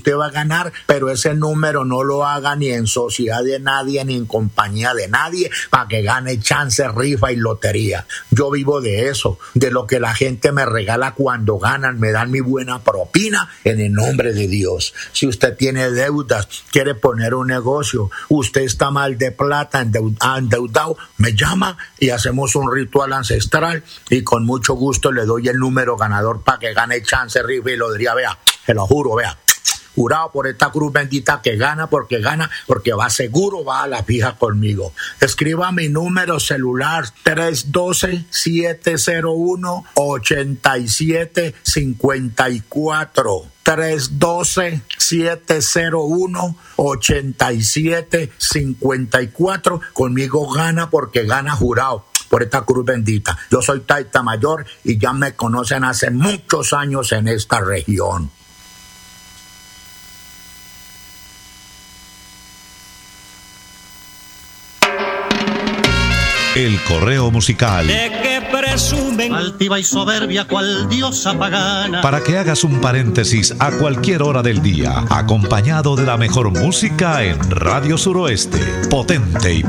usted va a ganar, pero ese número no lo haga ni en sociedad de nadie, ni en compañía de nadie, para que gane chance, rifa y lotería. Yo vivo de eso, de lo que la gente me regala cuando ganan, me dan mi buena propina en el nombre de Dios. Si usted tiene deudas, quiere poner un negocio, usted está mal de plata, endeudado, me llama y hacemos un ritual ancestral y con mucho gusto le doy el número ganador para que gane chance, rifa y lotería. Vea, se lo juro, vea. Jurado por esta cruz bendita que gana, porque va seguro, va a la fija conmigo. Escriba mi número celular 312-701-8754. 312-701-8754. Conmigo gana porque gana, jurado por esta cruz bendita. Yo soy Taita Mayor y ya me conocen hace muchos años en esta región. El correo musical. De que presumen altiva y soberbia cual diosa pagana. Para que hagas un paréntesis a cualquier hora del día, acompañado de la mejor música en Radio Suroeste. Potente y